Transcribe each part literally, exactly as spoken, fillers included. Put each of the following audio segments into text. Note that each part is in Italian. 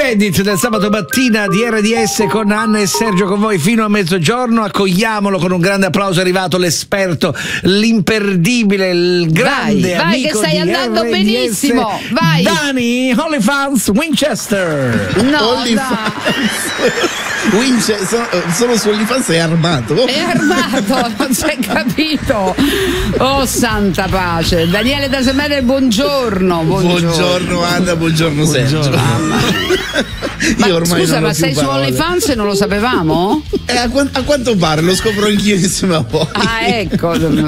Bandit del sabato mattina di R D S con Anna e Sergio con voi fino a mezzogiorno. Accogliamolo con un grande applauso. È arrivato l'esperto, l'imperdibile, il grande vai, amico vai che stai di andando R D S, benissimo. Vai, Dani Olifants Winchester. No, Olifants. Winchester, sono, sono su OnlyFans, è armato. È armato, non si è capito. Oh santa pace. Daniele da Semene, buongiorno. Buongiorno, buongiorno Anna, buongiorno, buongiorno. Sergio. Mamma Io ma ormai scusa, non ho ma più sei parole. su OnlyFans e non lo sapevamo? Eh, a, qu- a quanto pare lo scopro anch'io insieme a voi. Ah, ecco,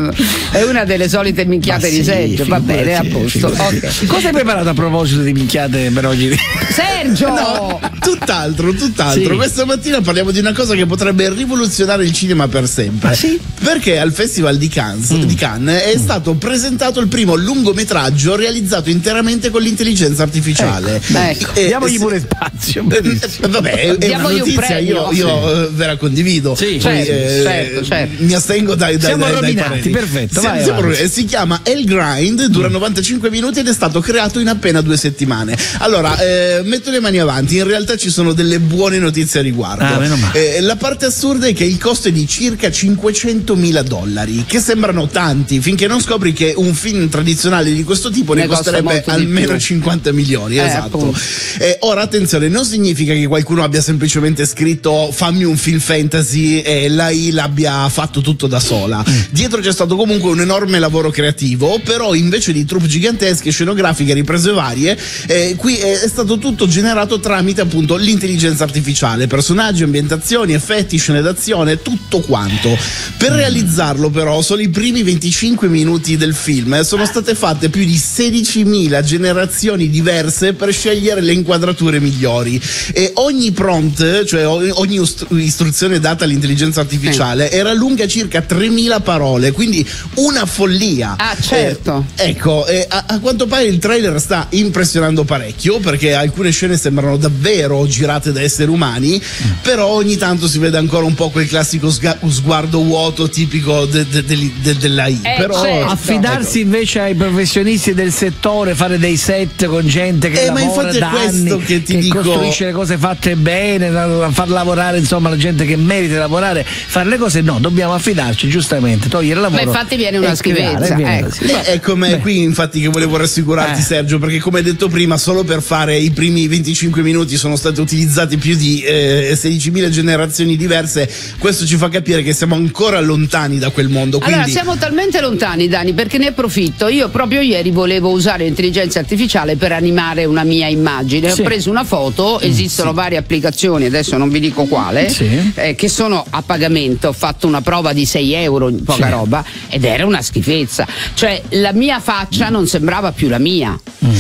è una delle solite minchiate Ma di sì, Sergio. Va bene, a posto. Okay. Cosa hai preparato a proposito di minchiate per oggi? Sergio! No, tutt'altro, tutt'altro. Sì. Questa mattina parliamo di una cosa che potrebbe rivoluzionare il cinema per sempre. Ah, sì? Perché al Festival di Cannes, Mm. di Cannes è mm. stato presentato il primo lungometraggio realizzato interamente con l'intelligenza artificiale. Ecco, ecco. E, Diamogli e, pure spazio. Eh, vabbè, è, è una Diamogli un notizia, premio. io, io eh, ve la condivido. Sì, Poi, certo, eh, certo, certo. Mi astengo dai, dai, Siamo dai, dai rovinati, pareri. perfetto, Siamo- vai siamo avanti. rovinati. Si chiama El Grind, dura novantacinque minuti ed è stato creato in appena due settimane. Allora, eh, metto le mani avanti, in realtà ci sono delle buone notizie a riguardo. Ah, meno male. Eh, la parte assurda è che il costo è di circa cinquecentomila dollari, che sembrano tanti, finché non scopri che un film tradizionale di questo tipo ne, Ne costa costerebbe molto di almeno più. cinquanta milioni. Eh, Esatto. appunto. Eh, ora attenzione, non significa che qualcuno abbia semplicemente scritto fammi un film fantasy e la I l'abbia fatto tutto da sola. Dietro c'è stato comunque un enorme lavoro creativo, però invece di troupe gigantesche, scenografiche, riprese varie, eh, qui è, è stato tutto generato tramite appunto l'intelligenza artificiale, personaggi, ambientazioni, effetti, scene d'azione, tutto quanto. Per realizzarlo però solo i primi venticinque minuti del film sono state fatte più di sedicimila generazioni diverse per scegliere le inquadrature migliori, e ogni prompt, cioè ogni istru- istruzione data all'intelligenza artificiale era lunga circa tremila parole, quindi una follia. Ah, certo. Eh, ecco, eh, a, a quanto pare il trailer sta impressionando parecchio, perché alcune scene sembrano davvero girate da esseri umani, però ogni tanto si vede ancora un po' quel classico sga- sguardo vuoto tipico de- de- de- de- della I. Eh, però certo. Affidarsi invece ai professionisti del settore, fare dei set con gente che Eh, ma lavora infatti è da questo anni, che ti che dico. costruisce le cose fatte bene, da- far lavorare insomma la gente che merita lavorare, fare le cose, no, dobbiamo affidarci giustamente, togliere il lavoro. Ma infatti viene una e creare, schifezza, viene ecco. così. Eh, è come Beh. qui infatti che volevo rassicurarti, Eh. Sergio, perché come hai detto prima, solo per fare i primi venticinque minuti sono state utilizzate più di eh, sedicimila generazioni diverse. Questo ci fa capire che siamo ancora lontani da quel mondo, quindi Allora, siamo talmente lontani, Dani, perché ne approfitto. Io proprio ieri volevo usare l'intelligenza artificiale per animare una mia immagine. Sì. Ho preso una foto, esistono varie applicazioni, adesso non vi dico quale, Sì. eh, che sono a pagamento. Ho fatto una prova di sei euro, poca Sì. roba, ed era una schifezza. Cioè, la mia faccia non sembrava più la mia.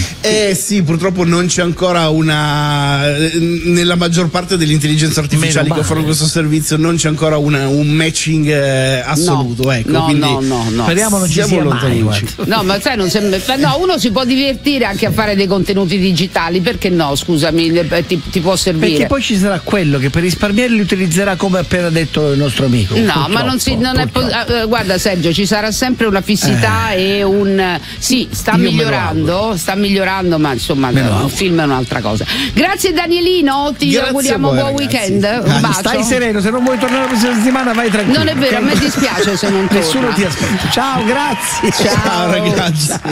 Eh sì, purtroppo non c'è ancora una, nella maggior parte delle intelligenze artificiali Meno che offrono male. questo servizio non c'è ancora una- un matching eh, assoluto, no, ecco, no, quindi no, no, no. Speriamo non ci siamo sia mai, lontanucci. guarda. No, ma sai, non sembra. No, uno si può divertire anche a fare dei contenuti digitali, perché no? Scusami, eh, ti, ti può servire. Perché poi ci sarà quello che per risparmiare li utilizzerà come ha appena detto il nostro amico. No, ma non si. Non è pos- eh, guarda, Sergio, ci sarà sempre una fissità e un. Sì, sta Io me lo migliorando, sta migliorando, ma insomma, Me lo un auguro. film è un'altra cosa. Grazie Danielino, ti Grazie auguriamo a voi, buon ragazzi. weekend. Un Ah, bacio. Stai sereno, se non vuoi tornare la prossima settimana vai tranquillo. Non è vero, ok? a me dispiace se non torna. Nessuno ti aspetta. Ciao, grazie. Ciao ragazzi.